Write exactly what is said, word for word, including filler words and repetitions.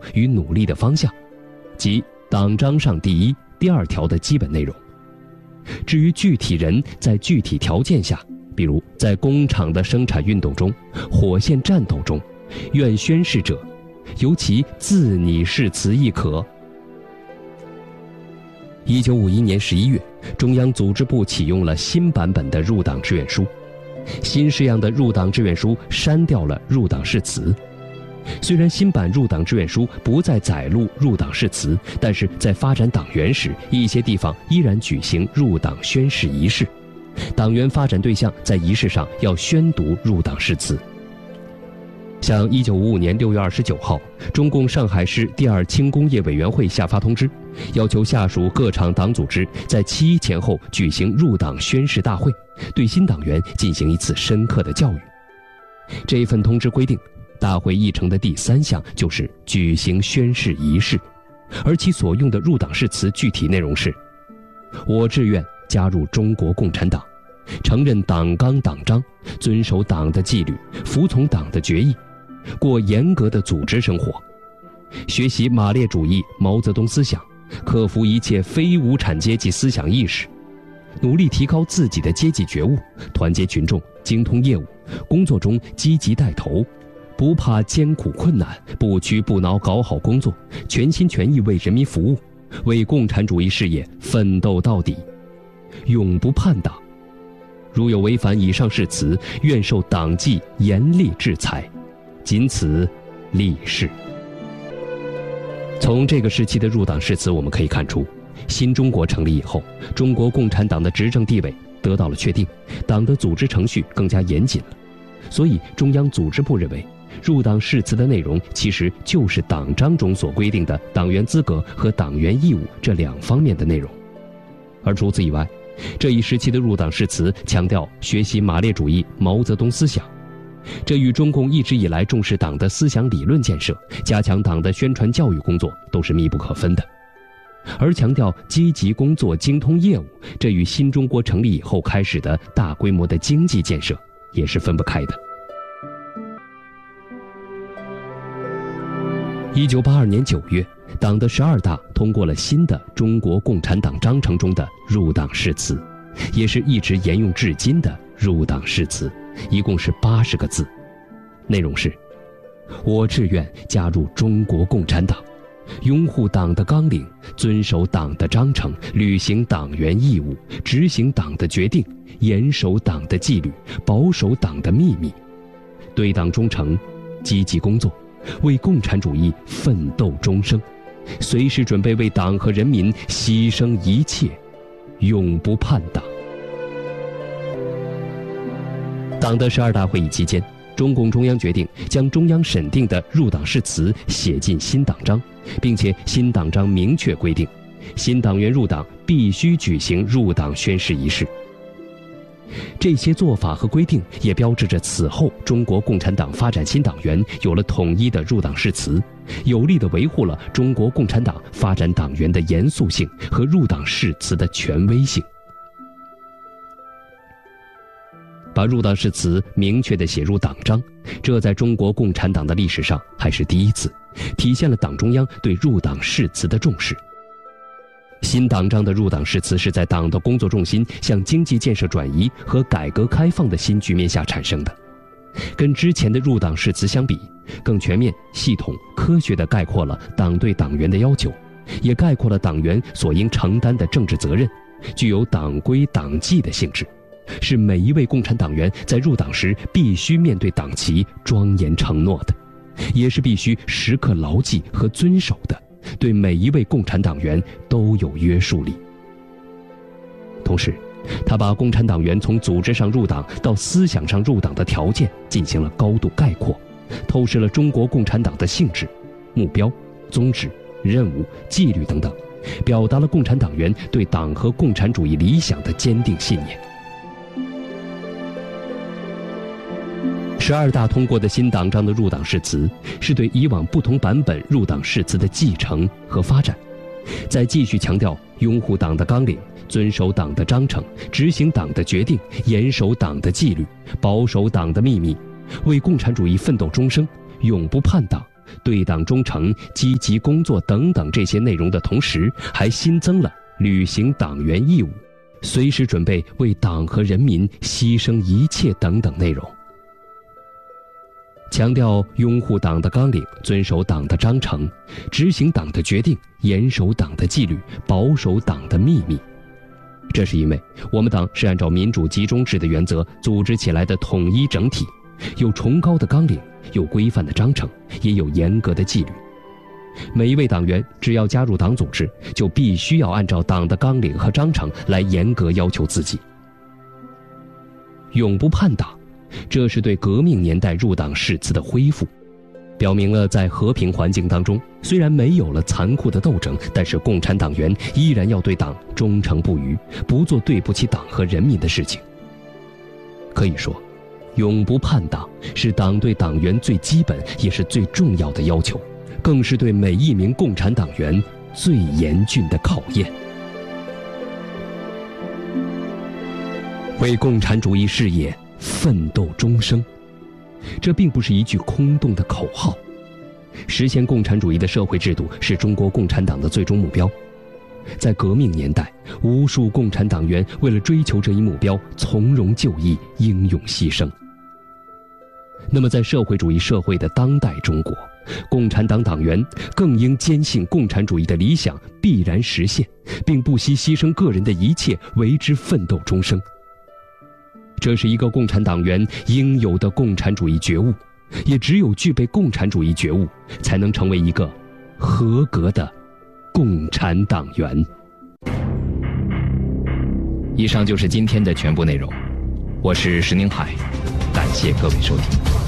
与努力的方向，即党章上第一、第二条的基本内容。至于具体人在具体条件下，比如在工厂的生产运动中、火线战斗中，愿宣誓者，由其自拟誓词亦可。一九五一年十一月，中央组织部启用了新版本的入党志愿书，新式样的入党志愿书删掉了入党誓词。虽然新版入党志愿书不再载录入党誓词，但是在发展党员时，一些地方依然举行入党宣誓仪式，党员发展对象在仪式上要宣读入党誓词。像一九五五年六月二十九号，中共上海市第二轻工业委员会下发通知，要求下属各厂党组织在七一前后举行入党宣誓大会，对新党员进行一次深刻的教育。这一份通知规定，大会议程的第三项就是举行宣誓仪式，而其所用的入党誓词具体内容是：我志愿加入中国共产党，承认党纲党章，遵守党的纪律，服从党的决议，过严格的组织生活，学习马列主义毛泽东思想，克服一切非无产阶级思想意识，努力提高自己的阶级觉悟，团结群众，精通业务，工作中积极带头，不怕艰苦困难，不屈不挠搞好工作，全心全意为人民服务，为共产主义事业奋斗到底，永不叛党。如有违反以上誓词，愿受党纪严厉制裁。仅此立誓。从这个时期的入党誓词我们可以看出，新中国成立以后，中国共产党的执政地位得到了确定，党的组织程序更加严谨了。所以中央组织部认为，入党誓词的内容其实就是党章中所规定的党员资格和党员义务这两方面的内容。而除此以外，这一时期的入党誓词强调学习马列主义毛泽东思想，这与中共一直以来重视党的思想理论建设，加强党的宣传教育工作都是密不可分的。而强调积极工作、精通业务，这与新中国成立以后开始的大规模的经济建设也是分不开的。一九八二年九月，党的十二大通过了新的中国共产党章程中的入党誓词，也是一直沿用至今的入党誓词，一共是八十个字，内容是：我志愿加入中国共产党，拥护党的纲领，遵守党的章程，履行党员义务，执行党的决定，严守党的纪律，保守党的秘密，对党忠诚，积极工作，为共产主义奋斗终生，随时准备为党和人民牺牲一切，永不叛党。党的十二大会议期间，中共中央决定将中央审定的入党誓词写进新党章，并且新党章明确规定，新党员入党必须举行入党宣誓仪式。这些做法和规定也标志着此后中国共产党发展新党员有了统一的入党誓词，有力地维护了中国共产党发展党员的严肃性和入党誓词的权威性。把入党誓词明确地写入党章，这在中国共产党的历史上还是第一次，体现了党中央对入党誓词的重视。新党章的入党誓词是在党的工作重心向经济建设转移和改革开放的新局面下产生的，跟之前的入党誓词相比，更全面、系统、科学地概括了党对党员的要求，也概括了党员所应承担的政治责任，具有党规党纪的性质，是每一位共产党员在入党时必须面对党旗庄严承诺的，也是必须时刻牢记和遵守的，对每一位共产党员都有约束力。同时，他把共产党员从组织上入党到思想上入党的条件进行了高度概括，透视了中国共产党的性质、目标、宗旨、任务、纪律等等，表达了共产党员对党和共产主义理想的坚定信念。十二大通过的新党章的入党誓词，是对以往不同版本入党誓词的继承和发展，在继续强调拥护党的纲领，遵守党的章程，执行党的决定，严守党的纪律，保守党的秘密，为共产主义奋斗终生，永不叛党， 对党忠诚、积极工作等等这些内容的同时，还新增了履行党员义务、随时准备为党和人民牺牲一切等等内容。强调拥护党的纲领，遵守党的章程，执行党的决定，严守党的纪律，保守党的秘密。这是因为我们党是按照民主集中制的原则组织起来的统一整体，有崇高的纲领，有规范的章程，也有严格的纪律。每一位党员只要加入党组织，就必须要按照党的纲领和章程来严格要求自己。永不叛党，这是对革命年代入党誓词的恢复，表明了在和平环境当中，虽然没有了残酷的斗争，但是共产党员依然要对党忠诚不渝，不做对不起党和人民的事情。可以说，永不叛党是党对党员最基本也是最重要的要求，更是对每一名共产党员最严峻的考验。为共产主义事业奋斗终生，这并不是一句空洞的口号。实现共产主义的社会制度是中国共产党的最终目标。在革命年代，无数共产党员为了追求这一目标，从容就义，英勇牺牲。那么在社会主义社会的当代中国，共产党党员更应坚信共产主义的理想必然实现，并不惜牺牲个人的一切为之奋斗终生。这是一个共产党员应有的共产主义觉悟，也只有具备共产主义觉悟，才能成为一个合格的共产党员。以上就是今天的全部内容，我是石宁海，感谢各位收听。